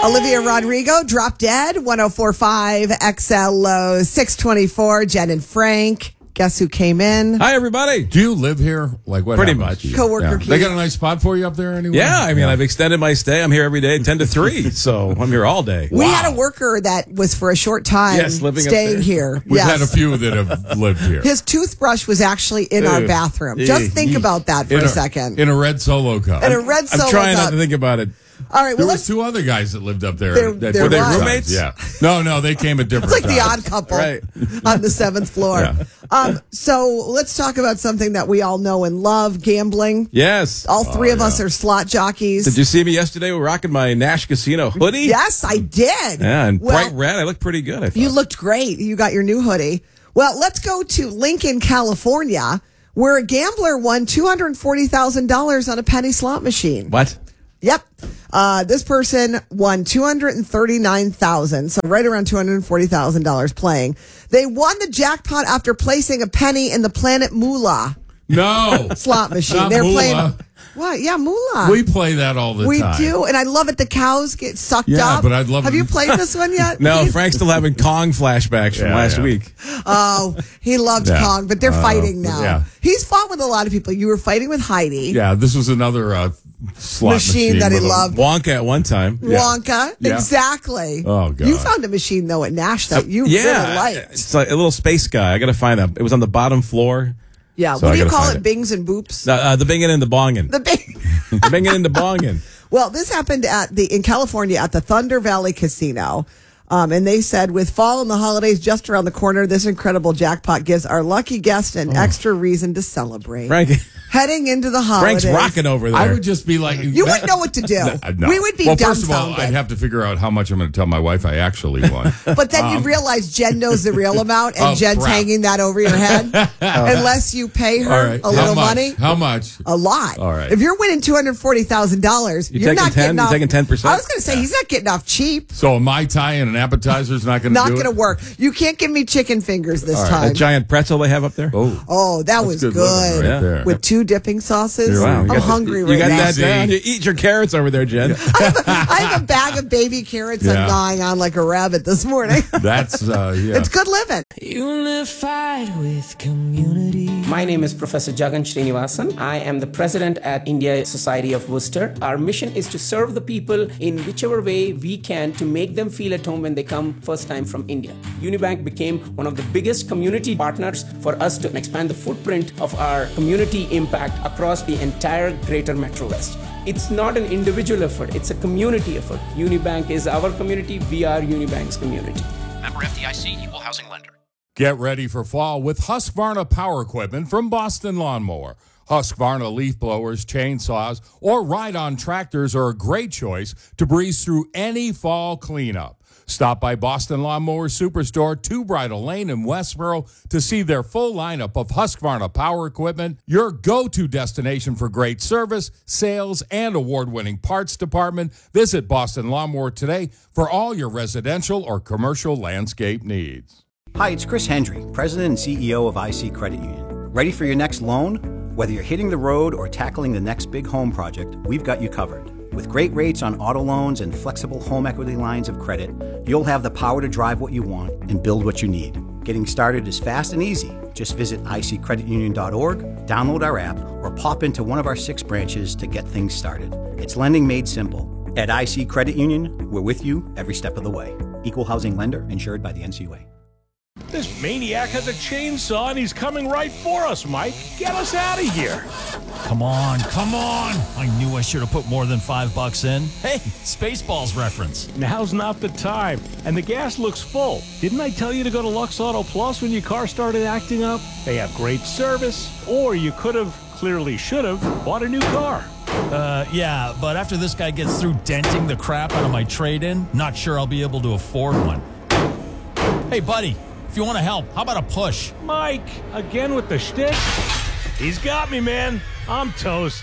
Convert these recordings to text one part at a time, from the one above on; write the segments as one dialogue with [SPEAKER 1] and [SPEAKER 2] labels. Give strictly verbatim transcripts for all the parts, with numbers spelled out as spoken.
[SPEAKER 1] Olivia Rodrigo, Drop Dead, one oh four point five, X L O six twenty-four, Jen and Frank. Guess who came in?
[SPEAKER 2] Hi, everybody.
[SPEAKER 3] Do you live here? Like what?
[SPEAKER 2] Pretty
[SPEAKER 3] happens
[SPEAKER 2] much.
[SPEAKER 3] to you?
[SPEAKER 1] Coworker
[SPEAKER 3] Yeah.
[SPEAKER 1] Keith.
[SPEAKER 3] They got a nice spot for you up there anyway?
[SPEAKER 2] Yeah, I mean, I've extended my stay. I'm here every day, ten to three, so I'm here all day.
[SPEAKER 1] We had a worker that was for a short time
[SPEAKER 2] Yes, living up
[SPEAKER 1] staying
[SPEAKER 2] there.
[SPEAKER 1] here.
[SPEAKER 3] We've
[SPEAKER 1] yes.
[SPEAKER 3] had a few that have lived here.
[SPEAKER 1] His toothbrush was actually in our
[SPEAKER 2] Ew.
[SPEAKER 1] bathroom.
[SPEAKER 2] Ew.
[SPEAKER 1] Just think about that for
[SPEAKER 3] in
[SPEAKER 1] a, second.
[SPEAKER 3] In a red Solo cup.
[SPEAKER 1] In a red
[SPEAKER 2] I'm
[SPEAKER 1] solo
[SPEAKER 2] trying
[SPEAKER 1] cup.
[SPEAKER 2] not to think about it.
[SPEAKER 1] All right,
[SPEAKER 3] There
[SPEAKER 1] well,
[SPEAKER 3] was
[SPEAKER 1] let's.
[SPEAKER 3] two other guys that lived up there.
[SPEAKER 1] There-
[SPEAKER 3] at
[SPEAKER 1] there
[SPEAKER 3] different
[SPEAKER 1] was.
[SPEAKER 3] times.
[SPEAKER 2] roommates?
[SPEAKER 3] Yeah. No, no, they came at different
[SPEAKER 1] It's like the
[SPEAKER 3] times.
[SPEAKER 1] odd couple
[SPEAKER 2] Right.
[SPEAKER 1] on the seventh floor.
[SPEAKER 3] Yeah.
[SPEAKER 1] Um, so let's talk about something that we all know and love, gambling.
[SPEAKER 2] Yes.
[SPEAKER 1] All three of
[SPEAKER 3] yeah.
[SPEAKER 1] us are slot jockeys.
[SPEAKER 2] Did you see me yesterday? We're rocking my Nash Casino hoodie.
[SPEAKER 1] Yes, I did.
[SPEAKER 2] Yeah, and
[SPEAKER 1] Well,
[SPEAKER 2] bright red. I look pretty good, I thought.
[SPEAKER 1] you looked great. You got your new hoodie. Well, let's go to Lincoln, California, where a gambler won two hundred forty thousand dollars on a penny slot machine.
[SPEAKER 2] What?
[SPEAKER 1] Yep. Uh, this person won two hundred thirty-nine thousand dollars, so right around two hundred forty thousand dollars playing. They won the jackpot after placing a penny in the Planet Moolah
[SPEAKER 3] No.
[SPEAKER 1] slot machine.
[SPEAKER 3] Not
[SPEAKER 1] They're
[SPEAKER 3] moolah.
[SPEAKER 1] playing. What? Yeah, Moolah.
[SPEAKER 3] We play that all the
[SPEAKER 1] We
[SPEAKER 3] time.
[SPEAKER 1] do, and I love it. The cows get sucked
[SPEAKER 3] Yeah,
[SPEAKER 1] up.
[SPEAKER 3] but I'd love
[SPEAKER 1] Have
[SPEAKER 3] it-
[SPEAKER 1] you played this one yet?
[SPEAKER 2] No,
[SPEAKER 1] Keith?
[SPEAKER 2] Frank's still having Kong flashbacks from
[SPEAKER 3] Yeah,
[SPEAKER 2] last
[SPEAKER 3] yeah.
[SPEAKER 2] week.
[SPEAKER 1] Oh, he loved
[SPEAKER 3] Yeah.
[SPEAKER 1] Kong, but they're
[SPEAKER 3] Uh,
[SPEAKER 1] fighting now.
[SPEAKER 3] yeah.
[SPEAKER 1] He's fought with a lot of people. You were fighting with Heidi.
[SPEAKER 3] Yeah, this was another uh, slot
[SPEAKER 1] Machine
[SPEAKER 3] machine.
[SPEAKER 1] that he
[SPEAKER 3] with a-
[SPEAKER 1] loved.
[SPEAKER 2] Wonka at one time.
[SPEAKER 1] Wonka.
[SPEAKER 3] Yeah.
[SPEAKER 1] Exactly.
[SPEAKER 3] Oh, God.
[SPEAKER 1] You found a machine, though, at Nash that you
[SPEAKER 2] yeah,
[SPEAKER 1] really liked.
[SPEAKER 2] it's like a little space guy. I got to find that. It was on the bottom floor.
[SPEAKER 1] Yeah.
[SPEAKER 2] So
[SPEAKER 1] what
[SPEAKER 2] I
[SPEAKER 1] do you
[SPEAKER 2] gotta
[SPEAKER 1] call
[SPEAKER 2] find
[SPEAKER 1] it? Bings and boops?
[SPEAKER 2] Uh, uh, the bingin' and the bongin.
[SPEAKER 1] The bing.
[SPEAKER 2] The bingin' and the bongin.
[SPEAKER 1] Well, this happened at the in California at the Thunder Valley Casino. Um, and they said, with fall and the holidays just around the corner, this incredible jackpot gives our lucky guest an extra reason to celebrate.
[SPEAKER 2] Frank,
[SPEAKER 1] Heading into the holidays.
[SPEAKER 2] Frank's rocking over there.
[SPEAKER 3] I would just be like,
[SPEAKER 1] You wouldn't know what to do.
[SPEAKER 3] Uh, no.
[SPEAKER 1] We would be
[SPEAKER 3] well, first of all,
[SPEAKER 1] dumbfounded.
[SPEAKER 3] I'd have to figure out how much I'm going to tell my wife I actually won.
[SPEAKER 1] But then you realize Jen knows the real amount, and
[SPEAKER 3] Oh,
[SPEAKER 1] Jen's
[SPEAKER 3] crap.
[SPEAKER 1] hanging that over your head. Unless you pay her
[SPEAKER 3] All right.
[SPEAKER 1] a
[SPEAKER 3] How
[SPEAKER 1] little
[SPEAKER 3] much?
[SPEAKER 1] money.
[SPEAKER 3] How much?
[SPEAKER 1] A lot.
[SPEAKER 3] All right.
[SPEAKER 1] If you're winning two hundred forty thousand dollars,
[SPEAKER 2] You
[SPEAKER 1] you're
[SPEAKER 2] taking
[SPEAKER 1] not
[SPEAKER 2] ten?
[SPEAKER 1] getting
[SPEAKER 2] You
[SPEAKER 1] off.
[SPEAKER 2] taking ten percent?
[SPEAKER 1] I was going to say he's not getting off cheap.
[SPEAKER 3] So a Mai Tai and an appetizer is not going to
[SPEAKER 1] Not
[SPEAKER 3] do
[SPEAKER 1] going to
[SPEAKER 3] it?
[SPEAKER 1] work. You can't give me chicken fingers this
[SPEAKER 3] right.
[SPEAKER 1] time.
[SPEAKER 2] That giant pretzel they have up there.
[SPEAKER 3] Oh,
[SPEAKER 1] oh, that
[SPEAKER 3] that's
[SPEAKER 1] was
[SPEAKER 3] good
[SPEAKER 1] good.
[SPEAKER 3] living right
[SPEAKER 2] Yeah.
[SPEAKER 3] there.
[SPEAKER 1] With two dipping sauces.
[SPEAKER 3] Wow, you
[SPEAKER 1] I'm
[SPEAKER 3] got the-
[SPEAKER 1] hungry
[SPEAKER 2] You
[SPEAKER 1] right
[SPEAKER 2] got
[SPEAKER 1] now.
[SPEAKER 2] that
[SPEAKER 3] Easy.
[SPEAKER 2] down. You eat your carrots over there, Jen.
[SPEAKER 1] I have a bag of baby carrots I'm
[SPEAKER 3] Yeah.
[SPEAKER 1] gnawing on like a rabbit this morning.
[SPEAKER 3] That's, uh, yeah.
[SPEAKER 1] It's good living.
[SPEAKER 4] Unified with community.
[SPEAKER 5] My name is Professor Jagan Srinivasan. I am the president at India Society of Worcester. Our mission is to serve the people in whichever way we can to make them feel at home when they come first time from India. Unibank became one of the biggest community partners for us to expand the footprint of our community impact across the entire greater Metro West. It's not an individual effort, it's a community effort. Unibank is our community, we are Unibank's community.
[SPEAKER 6] Member F D I C, Equal Housing Lender.
[SPEAKER 3] Get ready for fall with Husqvarna Power Equipment from Boston Lawnmower. Husqvarna leaf blowers, chainsaws, or ride-on tractors are a great choice to breeze through any fall cleanup. Stop by Boston Lawnmower Superstore, Two Bridle Lane in Westboro to see their full lineup of Husqvarna Power Equipment, your go-to destination for great service, sales, and award-winning parts department. Visit Boston Lawnmower today for all your residential or commercial landscape needs.
[SPEAKER 7] Hi, it's Chris Hendry, President and C E O of I C Credit Union. Ready for your next loan? Whether you're hitting the road or tackling the next big home project, we've got you covered. With great rates on auto loans and flexible home equity lines of credit, you'll have the power to drive what you want and build what you need. Getting started is fast and easy. Just visit I C credit union dot org, download our app, or pop into one of our six branches to get things started. It's lending made simple. At I C Credit Union, we're with you every step of the way. Equal housing lender, insured by the N C U A.
[SPEAKER 8] This maniac has a chainsaw and he's coming right for us, Mike. Get us out of here.
[SPEAKER 9] Come on, come on. I knew I should have put more than five bucks in. Hey, Spaceballs reference.
[SPEAKER 8] Now's not the time. And the gas looks full. Didn't I tell you to go to Lux Auto Plus when your car started acting up? They have great service. Or you could have, clearly should have, bought a new car.
[SPEAKER 9] Uh, yeah, but after this guy gets through denting the crap out of my trade-in, not sure I'll be able to afford one. Hey, buddy. If you want to help, how about a push?
[SPEAKER 8] Mike, again with the shtick? He's got me, man. I'm toast.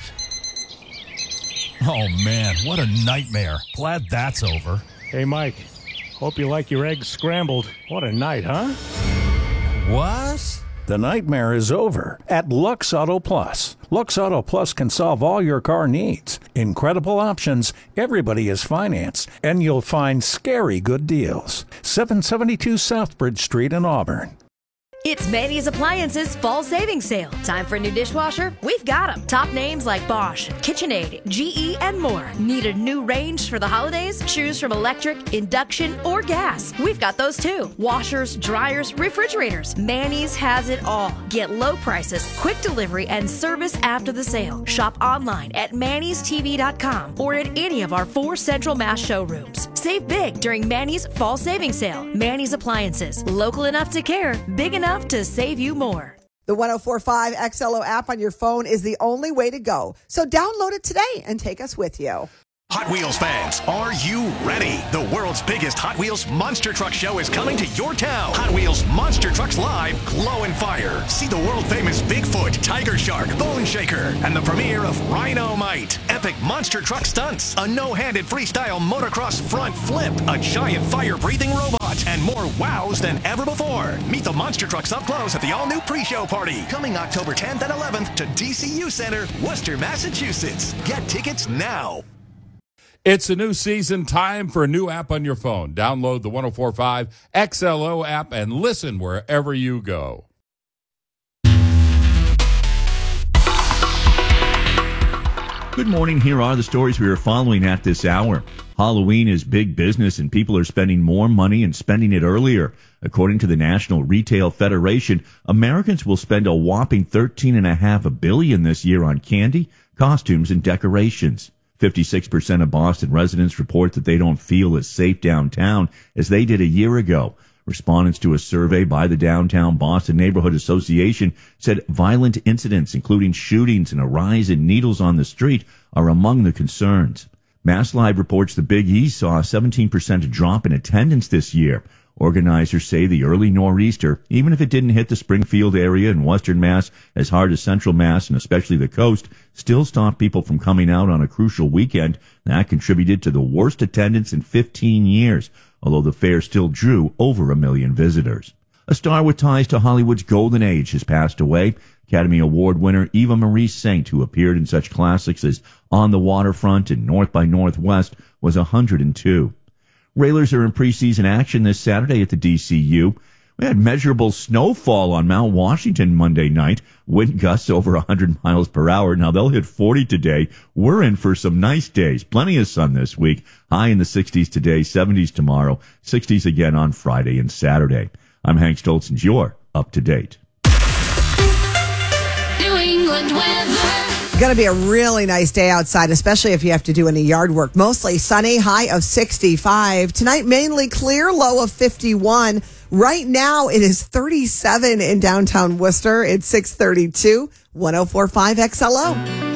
[SPEAKER 9] Oh, man, what a nightmare. Glad that's over.
[SPEAKER 8] Hey, Mike. Hope you like your eggs scrambled. What a night, huh?
[SPEAKER 9] What?
[SPEAKER 10] the nightmare is over at Lux Auto Plus. Lux Auto Plus can solve all your car needs. Incredible options, everybody is financed, and you'll find scary good deals. seven seventy-two Southbridge Street in Auburn.
[SPEAKER 11] It's Manny's Appliances Fall Savings Sale. Time for a new dishwasher? We've got them. Top names like Bosch, KitchenAid, G E, and more. Need a new range for the holidays? Choose from electric, induction, or gas. We've got those too. Washers, dryers, refrigerators. Manny's has it all. Get low prices, quick delivery, and service after the sale. Shop online at manny's t v dot com or at any of our four Central Mass showrooms. Save big during Manny's Fall Savings Sale. Manny's Appliances. Local enough to care, big enough to save you more.
[SPEAKER 1] The one oh four point five X L O app on your phone is the only way to go. So download it today and take us with you.
[SPEAKER 12] Hot Wheels fans, are you ready? The world's biggest Hot Wheels Monster Truck Show is coming to your town. Hot Wheels Monster Trucks Live, Glow and Fire. See the world-famous Bigfoot, Tiger Shark, Bone Shaker, and the premiere of Rhino-Mite. Epic monster truck stunts, a no-handed freestyle motocross front flip, a giant fire-breathing robot, and more wows than ever before. Meet the monster trucks up close at the all-new pre-show party, coming October tenth and eleventh to D C U Center, Worcester, Massachusetts. Get tickets now.
[SPEAKER 3] It's a new season, time for a new app on your phone. Download the one oh four point five X L O app and listen wherever you go.
[SPEAKER 13] Good morning. Here are the stories we are following at this hour. Halloween is big business and people are spending more money and spending it earlier. According to the National Retail Federation, Americans will spend a whopping thirteen point five billion dollars this year on candy, costumes, and decorations. fifty-six percent of Boston residents report that they don't feel as safe downtown as they did a year ago. Respondents to a survey by the Downtown Boston Neighborhood Association said violent incidents, including shootings and a rise in needles on the street, are among the concerns. Mass Live reports the Big East saw a seventeen percent drop in attendance this year. Organizers say the early nor'easter, even if it didn't hit the Springfield area and Western Mass as hard as Central Mass and especially the coast, still stopped people from coming out on a crucial weekend. That contributed to the worst attendance in fifteen years, although the fair still drew over a million visitors. A star with ties to Hollywood's golden age has passed away. Academy Award winner Eva Marie Saint, who appeared in such classics as On the Waterfront and North by Northwest, was one hundred two. Railers are in preseason action this Saturday at the D C U. We had measurable snowfall on Mount Washington Monday night. Wind gusts over one hundred miles per hour. Now they'll hit forty today. We're in for some nice days. Plenty of sun this week. High in the sixties today, seventies tomorrow, sixties again on Friday and Saturday. I'm Hank Stoltz, and you're up to date.
[SPEAKER 14] New England weather.
[SPEAKER 1] Going to be a really nice day outside, especially if you have to do any yard work. Mostly sunny, high of sixty-five. Tonight, mainly clear, low of fifty-one. Right now, it is thirty-seven in downtown Worcester. It's six thirty-two, one oh four point five X L O.